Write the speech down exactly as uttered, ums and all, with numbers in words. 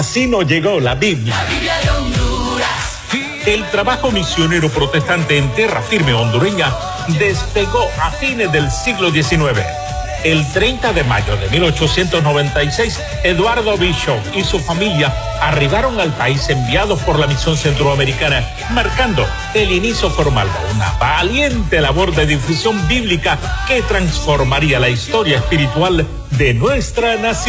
Así nos llegó la Biblia. La Biblia de Honduras. El trabajo misionero protestante en tierra firme hondureña despegó a fines del siglo diecinueve. El treinta de mayo de mil ochocientos noventa y seis, Eduardo Bishop y su familia arribaron al país enviados por la misión centroamericana, marcando el inicio formal de una valiente labor de difusión bíblica que transformaría la historia espiritual de nuestra nación.